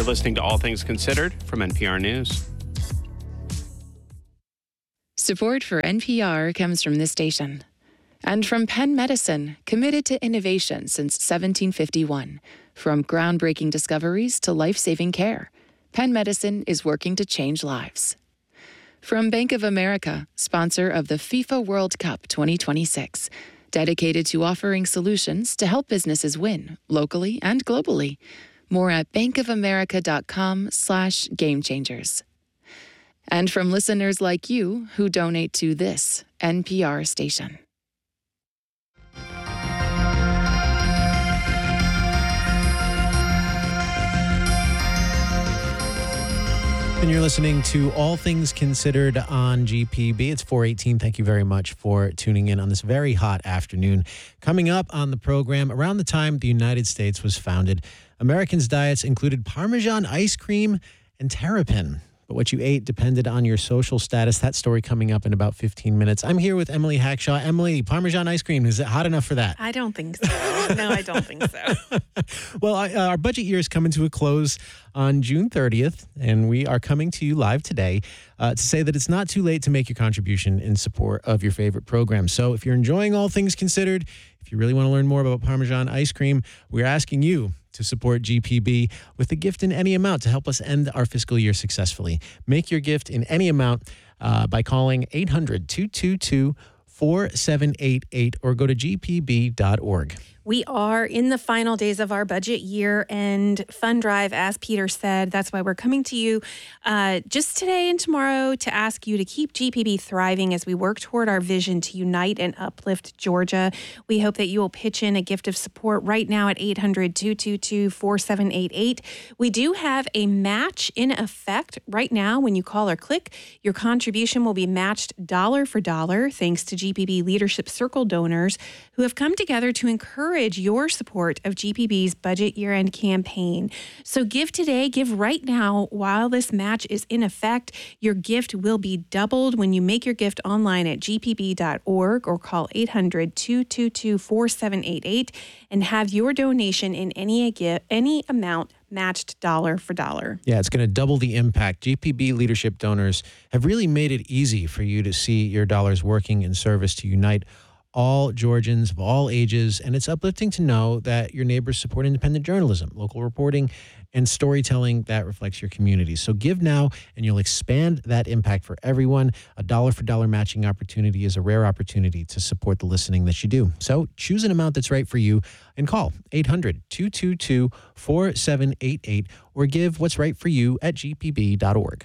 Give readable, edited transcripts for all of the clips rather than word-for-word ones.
listening to All Things Considered from NPR News. Support for NPR comes from this station and from Penn Medicine, committed to innovation since 1751. From groundbreaking discoveries to life-saving care, Penn Medicine is working to change lives. From Bank of America, sponsor of the FIFA World Cup 2026, dedicated to offering solutions to help businesses win locally and globally. More at bankofamerica.com/gamechangers. And from listeners like you who donate to this NPR station. And you're listening to All Things Considered on GPB. It's 4:18. Thank you very much for tuning in on this very hot afternoon. Coming up on the program, around the time the United States was founded, Americans' diets included Parmesan ice cream and Terrapin. But what you ate depended on your social status. That story coming up in about 15 minutes. I'm here with Emily Hackshaw. Emily, Parmesan ice cream, is it hot enough for that? I don't think so. No, I don't think so. Well, our budget year is coming to a close on June 30th, and we are coming to you live today to say that it's not too late to make your contribution in support of your favorite program. So if you're enjoying All Things Considered, if you really want to learn more about Parmesan ice cream, we're asking you to support GPB with a gift in any amount to help us end our fiscal year successfully. Make your gift in any amount by calling 800-222-4788 or go to gpb.org. We are in the final days of our budget year and fund drive, as Peter said. That's why we're coming to you just today and tomorrow to ask you to keep GPB thriving as we work toward our vision to unite and uplift Georgia. We hope that you will pitch in a gift of support right now at 800-222-4788. We do have a match in effect right now. When you call or click, your contribution will be matched dollar for dollar thanks to GPB Leadership Circle donors who have come together to encourage your support of GPB's budget year-end campaign. So give today, give right now while this match is in effect. Your gift will be doubled when you make your gift online at gpb.org or call 800-222-4788 and have your donation in any amount matched dollar for dollar. Yeah, it's going to double the impact. GPB leadership donors have really made it easy for you to see your dollars working in service to unite all Georgians of all ages, and it's uplifting to know that your neighbors support independent journalism, local reporting, and storytelling that reflects your community. So give now, and you'll expand that impact for everyone. A dollar-for-dollar matching opportunity is a rare opportunity to support the listening that you do. So choose an amount that's right for you and call 800-222-4788 or give what's right for you at gpb.org.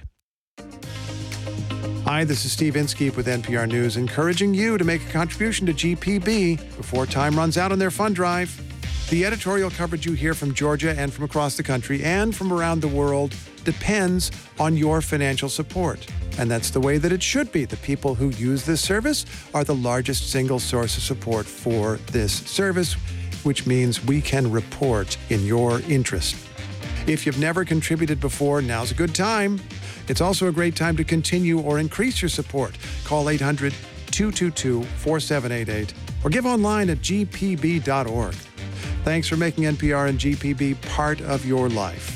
Hi, this is Steve Inskeep with NPR News, encouraging you to make a contribution to GPB before time runs out on their fund drive. The editorial coverage you hear from Georgia and from across the country and from around the world depends on your financial support. And that's the way that it should be. The people who use this service are the largest single source of support for this service, which means we can report in your interest. If you've never contributed before, now's a good time. It's also a great time to continue or increase your support. Call 800-222-4788 or give online at gpb.org. Thanks for making NPR and GPB part of your life.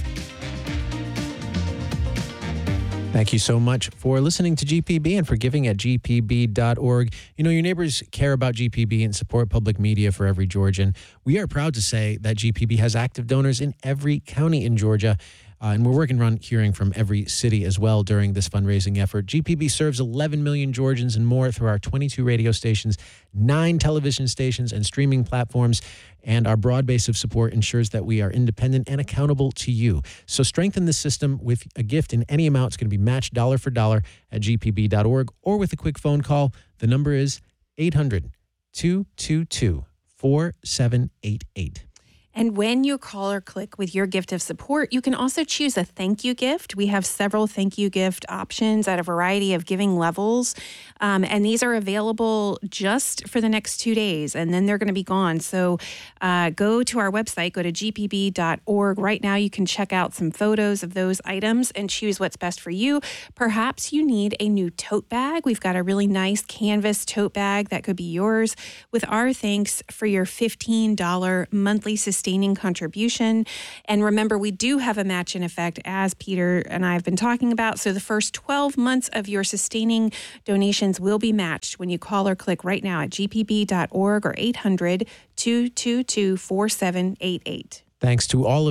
Thank you so much for listening to GPB and for giving at gpb.org. You know, your neighbors care about GPB and support public media for every Georgian. We are proud to say that GPB has active donors in every county in Georgia. And we're working on hearing from every city as well during this fundraising effort. GPB serves 11 million Georgians and more through our 22 radio stations, 9 television stations, and streaming platforms. And our broad base of support ensures that we are independent and accountable to you. So strengthen the system with a gift in any amount. It's going to be matched dollar for dollar at gpb.org or with a quick phone call. The number is 800-222-4788. And when you call or click with your gift of support, you can also choose a thank you gift. We have several thank you gift options at a variety of giving levels. And these are available just for the next 2 days, and then they're going to be gone. So go to our website, go to gpb.org. Right now, you can check out some photos of those items and choose what's best for you. Perhaps you need a new tote bag. We've got a really nice canvas tote bag that could be yours with our thanks for your $15 monthly sustainability sustaining contribution. And remember, we do have a match in effect, as Peter and I have been talking about. So the first 12 months of your sustaining donations will be matched when you call or click right now at gpb.org or 800-222-4788. Thanks to all